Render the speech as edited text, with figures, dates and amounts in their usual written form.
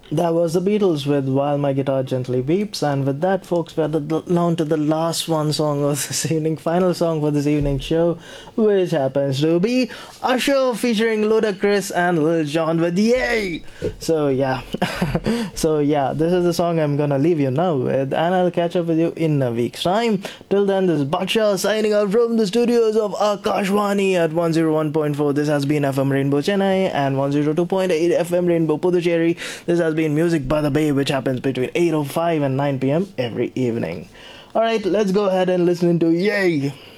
That was the Beatles with While My Guitar Gently Weeps. And with that, folks, we're down to the last one song of this evening, final song for this evening show, which happens to be Usher featuring Ludacris and Lil Jon with Yay! So, yeah. So, yeah, this is the song I'm gonna leave you now with, and I'll catch up with you in a week's time. Till then, this is Baksha signing out from the studios of Akashwani at 101.4. This has been FM Rainbow Chennai and 102.8 FM Rainbow Puducherry. This has been Music by the Bay, which happens between 8:05 and 9 p.m. every evening. Alright, let's go ahead and listen to Yay!